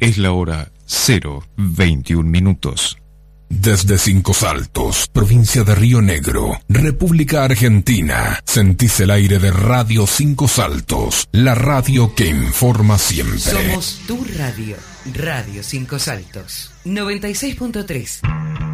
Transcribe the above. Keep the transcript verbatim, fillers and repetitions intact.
Es la hora cero veintiún minutos. Desde Cinco Saltos, provincia de Río Negro, República Argentina, sentís el aire de Radio Cinco Saltos, la radio que informa siempre. Somos tu radio, Radio Cinco Saltos, noventa y seis punto tres.